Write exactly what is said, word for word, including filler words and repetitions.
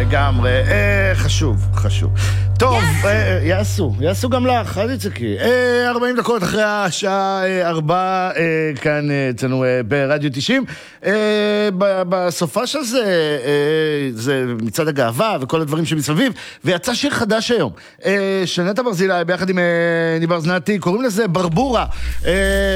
לגמרי, אה, חשוב, חשוב. טוב, אה, יעשו, יעשו גם לך, אל תצעקי. אה, ארבעים דקות אחרי השעה אה, ארבע, אה, כאן אה, אצלנו אה, ברדיו תשעים. אה, ב- בסופה של זה, אה, זה מצד הגאווה וכל הדברים שמסביב, ויצא שיר חדש היום. אה, של נטע ברזילי ביחד עם אה, ניבר זנתי, קוראים לזה ברבורה. אה,